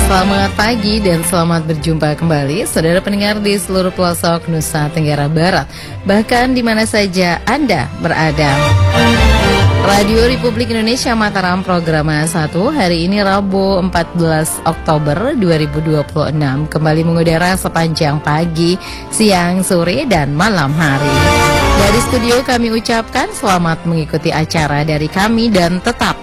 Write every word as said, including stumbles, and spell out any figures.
Selamat pagi dan selamat berjumpa kembali saudara pendengar di seluruh pelosok Nusa Tenggara Barat, bahkan di mana saja Anda berada. Radio Republik Indonesia Mataram program satu hari ini Rabu empat belas Oktober dua ribu dua puluh enam kembali mengudara sepanjang pagi, siang, sore, dan malam hari. Dari studio kami ucapkan selamat mengikuti acara dari kami dan tetap